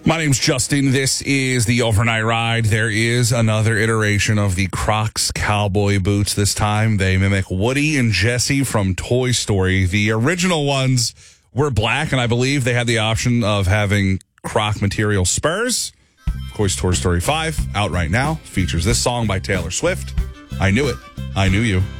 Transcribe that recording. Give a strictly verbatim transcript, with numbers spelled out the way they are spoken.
My name's Justin. This is the Overnight Ride. There is another iteration of the Crocs cowboy boots. This time they mimic Woody and Jesse from Toy Story. The original ones were black, and I believe they had the option of having Croc material spurs. Of course, Toy Story five, out right now, features this song by Taylor Swift. I Knew It. I Knew You.